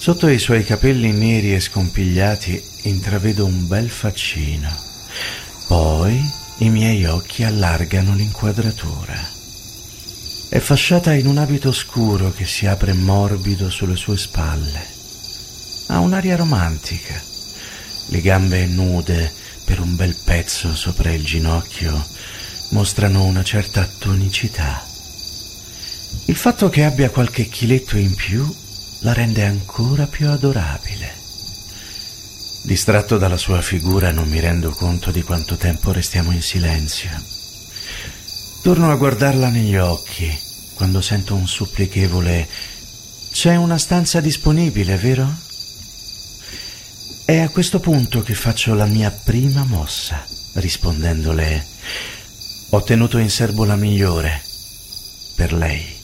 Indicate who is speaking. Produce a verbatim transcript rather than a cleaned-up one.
Speaker 1: Sotto i suoi capelli neri e scompigliati intravedo un bel faccino. Poi i miei occhi allargano l'inquadratura. È fasciata in un abito scuro che si apre morbido sulle sue spalle. Ha un'aria romantica. Le gambe nude per un bel pezzo sopra il ginocchio mostrano una certa tonicità. Il fatto che abbia qualche chiletto in più la rende ancora più adorabile. Distratto dalla sua figura non mi rendo conto di quanto tempo restiamo in silenzio. Torno a guardarla negli occhi quando sento un supplichevole «C'è una stanza disponibile, vero?» È a questo punto che faccio la mia prima mossa, rispondendole «Ho tenuto in serbo la migliore per lei».